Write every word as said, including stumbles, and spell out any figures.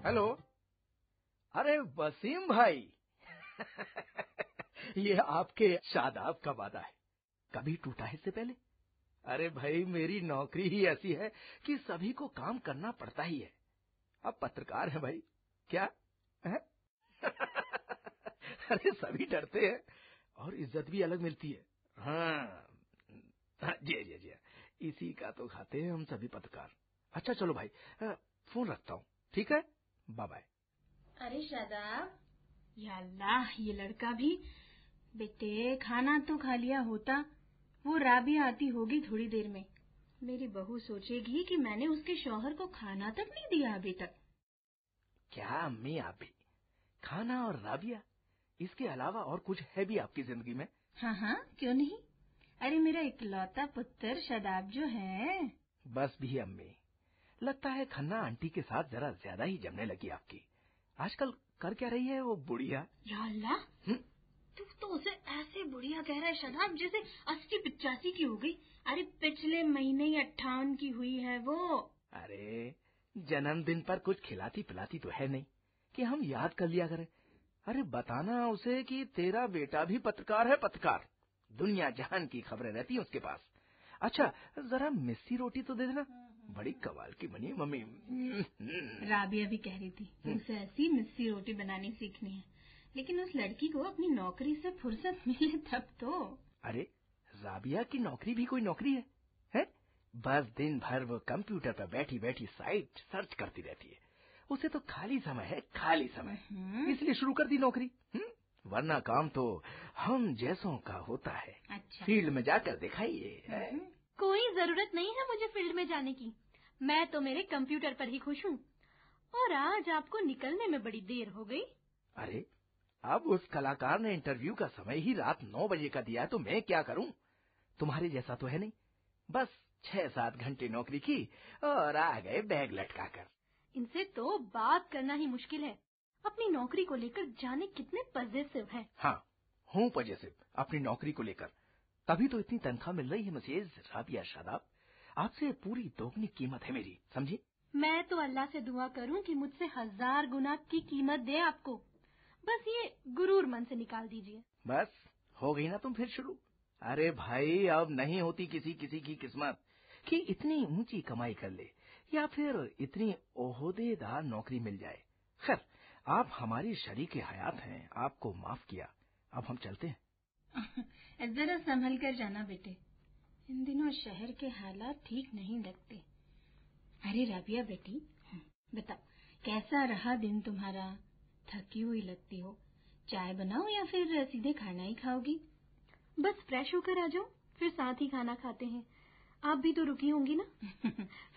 Hello. अरे वसीम भाई ये आपके शादाब का वादा है, कभी टूटा है इससे पहले? अरे भाई मेरी नौकरी ही ऐसी है कि सभी को काम करना पड़ता ही है। अब पत्रकार है भाई, क्या है? अरे सभी डरते हैं और इज्जत भी अलग मिलती है। हाँ जी जी जी, इसी का तो खाते हैं हम सभी पत्रकार। अच्छा चलो भाई, फोन रखता हूँ, ठीक है, बाय बाय। अरे शादाब, या अल्लाह, ये लड़का भी। बेटे खाना तो खा लिया होता, वो राबिया आती होगी थोड़ी देर में। मेरी बहू सोचेगी कि मैंने उसके शौहर को खाना तक नहीं दिया अभी तक। क्या अम्मी, आप भी खाना और राबिया, इसके अलावा और कुछ है भी आपकी जिंदगी में? हाँ हाँ, क्यों नहीं। अरे मेरा इकलौता पुत्र शादाब जो है। बस भी अम्मी, लगता है खन्ना आंटी के साथ जरा ज्यादा ही जमने लगी आपकी। आजकल कर क्या रही है वो बुढ़िया? या अल्लाह, तू तो उसे ऐसे बुढ़िया कह रहा है शादाब जैसे अस्सी पिचासी की हो गई। अरे पिछले महीने ही अट्ठावन की हुई है वो। अरे जन्मदिन पर कुछ खिलाती पिलाती तो है नहीं कि हम याद कर लिया करें। अरे बताना उसे कि तेरा बेटा भी पत्रकार है, पत्रकार। दुनिया जहान की खबरें रहती हैं उसके पास। अच्छा जरा मिस्सी रोटी तो दे देना, बड़ी कमाल की बनी मम्मी। राबिया भी कह रही थी उसे ऐसी मिस्सी रोटी बनानी सीखनी है, लेकिन उस लड़की को अपनी नौकरी से फुर्सत मिले तब तो। अरे राबिया की नौकरी भी कोई नौकरी है, है? बस दिन भर वो कंप्यूटर पर बैठी बैठी साइट सर्च करती रहती है। उसे तो खाली समय है, खाली समय, इसलिए शुरू कर दी नौकरी। हुँ? वरना काम तो हम जैसों का होता है। अच्छा। फील्ड में जाकर दिखाइए। कोई जरूरत नहीं है मुझे फील्ड में जाने की, मैं तो मेरे कंप्यूटर पर ही खुश हूँ। और आज आपको निकलने में बड़ी देर हो गई। अरे अब उस कलाकार ने इंटरव्यू का समय ही रात नौ बजे का दिया, तो मैं क्या करूं? तुम्हारे जैसा तो है नहीं, बस छह सात घंटे नौकरी की और आ गए बैग लटकाकर। इनसे तो बात करना ही मुश्किल है। अपनी नौकरी को लेकर जाने कितने पजेसिव हैं। हाँ हूँ पजेसिव अपनी नौकरी को लेकर, तभी तो इतनी तनख्वाह मिल रही है मिसेज राबिया शादाब। आपसे पूरी दोगुनी कीमत है मेरी, समझी? मैं तो अल्लाह से दुआ करूं कि मुझसे हजार गुना की कीमत दे आपको। बस ये गुरूर मन से निकाल दीजिए। बस हो गई ना तुम फिर शुरू। अरे भाई अब नहीं होती किसी किसी की किस्मत कि इतनी ऊंची कमाई कर ले या फिर इतनी ओहदेदार नौकरी मिल जाए। खैर आप हमारी शरीके हयात हैं, आपको माफ किया, अब हम चलते हैं। जरा संभल कर जाना बेटे, इन दिनों शहर के हालात ठीक नहीं लगते। अरे राबिया बेटी, बताओ कैसा रहा दिन तुम्हारा? थकी हुई लगती हो, चाय बनाओ या फिर सीधे खाना ही खाओगी? बस फ्रेश होकर आ जाओ, फिर साथ ही खाना खाते हैं। आप भी तो रुकी होंगी ना?